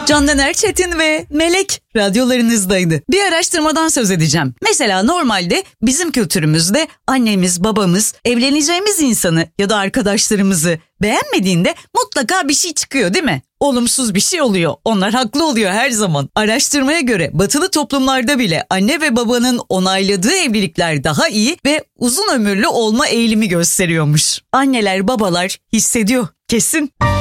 Candan Erçetin ve Melek radyolarınızdaydı. Bir araştırmadan söz edeceğim. Mesela normalde bizim kültürümüzde annemiz, babamız evleneceğimiz insanı ya da arkadaşlarımızı beğenmediğinde mutlaka bir şey çıkıyor, değil mi? Olumsuz bir şey oluyor. Onlar haklı oluyor her zaman. Araştırmaya göre batılı toplumlarda bile anne ve babanın onayladığı evlilikler daha iyi ve uzun ömürlü olma eğilimi gösteriyormuş. Anneler, babalar hissediyor kesin.